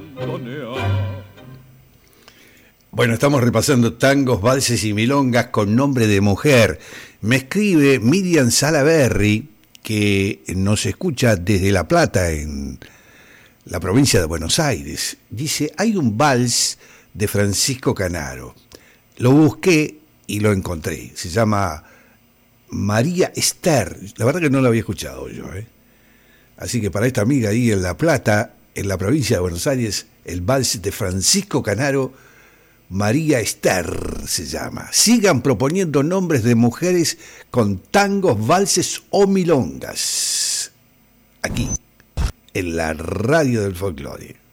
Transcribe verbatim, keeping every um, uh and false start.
Bueno, estamos repasando tangos, valses y milongas con nombre de mujer. Me escribe Miriam Salaberry, que nos escucha desde La Plata, en la provincia de Buenos Aires. Dice, hay un vals de Francisco Canaro. Lo busqué y lo encontré. Se llama María Esther. La verdad que no lo había escuchado yo, ¿eh? Así que para esta amiga ahí en La Plata, en la provincia de Buenos Aires, el vals de Francisco Canaro, María Esther se llama. Sigan proponiendo nombres de mujeres con tangos, valses o milongas. Aquí, en la radio del folclore.